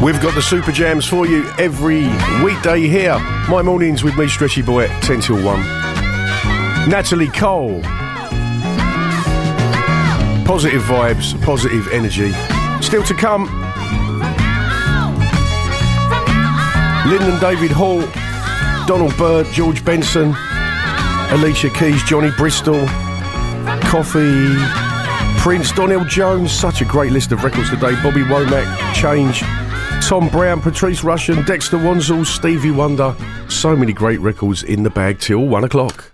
We've got the Super Jams for you every weekday here. My mornings with me, Stretchy Boy, 10 till 1. Natalie Cole. Positive vibes, positive energy. Still to come, Lyndon David Hall, Donald Byrd, George Benson, Alicia Keys, Johnny Bristol, Coffee, Prince, Donell Jones. Such a great list of records today. Bobby Womack, Change, Tom Brown, Patrice Rushen, Dexter Wanzel, Stevie Wonder. So many great records in the bag till 1 o'clock.